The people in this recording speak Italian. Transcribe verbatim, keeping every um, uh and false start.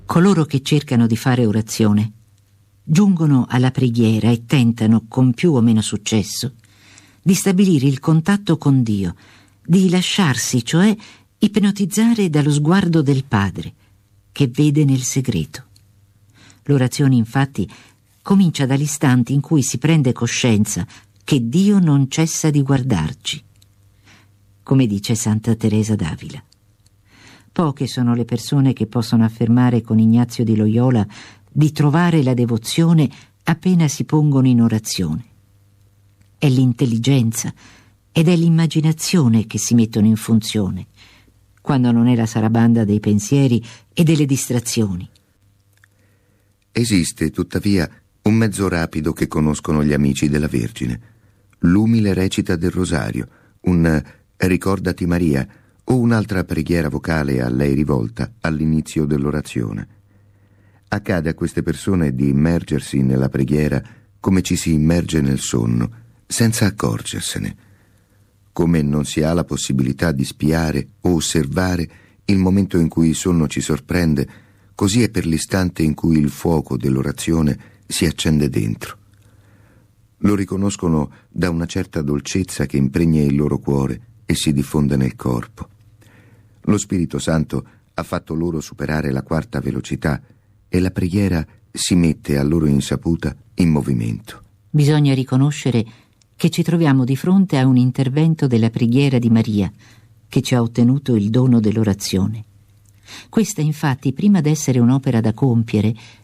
Coloro che cercano di fare orazione giungono alla preghiera e tentano, con più o meno successo, di stabilire il contatto con Dio, di lasciarsi, cioè, ipnotizzare dallo sguardo del Padre, che vede nel segreto. L'orazione, infatti, comincia dall'istante in cui si prende coscienza che Dio non cessa di guardarci. Come dice Santa Teresa d'Avila. Poche sono le persone che possono affermare con Ignazio di Loyola di trovare la devozione appena si pongono in orazione. È l'intelligenza ed è l'immaginazione che si mettono in funzione, quando non è la sarabanda dei pensieri e delle distrazioni. Esiste, tuttavia, un mezzo rapido che conoscono gli amici della Vergine, l'umile recita del rosario, un Ricordati Maria o un'altra preghiera vocale a lei rivolta all'inizio dell'orazione. Accade a queste persone di immergersi nella preghiera come ci si immerge nel sonno, senza accorgersene. Come non si ha la possibilità di spiare o osservare il momento in cui il sonno ci sorprende, così è per l'istante in cui il fuoco dell'orazione si accende dentro. Lo riconoscono da una certa dolcezza che impregna il loro cuore e si diffonde nel corpo. Lo Spirito Santo ha fatto loro superare la quarta velocità e la preghiera si mette a loro insaputa in movimento. Bisogna riconoscere che ci troviamo di fronte a un intervento della preghiera di Maria, che ci ha ottenuto il dono dell'orazione. Questa, infatti, prima d'essere un'opera da compiere,